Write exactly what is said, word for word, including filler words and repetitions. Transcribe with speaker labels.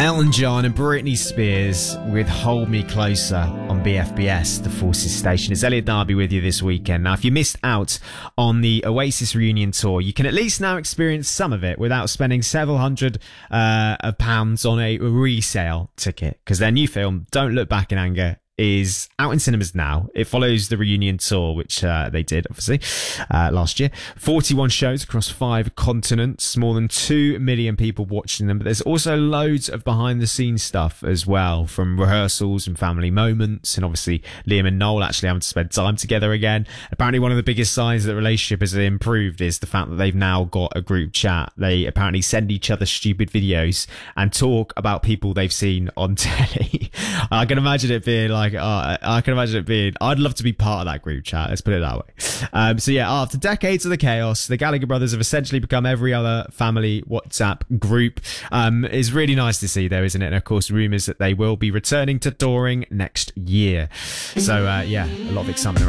Speaker 1: Elton John and Britney Spears with Hold Me Closer on B F B S, the Forces station. It's Elliot Darby with you this weekend. Now, if you missed out on the Oasis reunion tour, you can at least now experience some of it without spending several hundred uh, of pounds on a resale ticket, because their new film, Don't Look Back in Anger, is out in cinemas now. It follows the reunion tour, which uh, they did, obviously, uh, last year. forty-one shows across five continents, more than two million people watching them. But there's also loads of behind-the-scenes stuff as well, from rehearsals and family moments, and obviously Liam and Noel actually having to spend time together again. Apparently one of the biggest signs that the relationship has improved is the fact that they've now got a group chat. They apparently send each other stupid videos and talk about people they've seen on telly. I can imagine it being like, oh, I can imagine it being, I'd love to be part of that group chat, let's put it that way. Um, so yeah, after decades of the chaos, the Gallagher brothers have essentially become every other family WhatsApp group. Um, it's really nice to see though, isn't it? And of course, rumours that they will be returning to touring next year. So uh, yeah, a lot of excitement around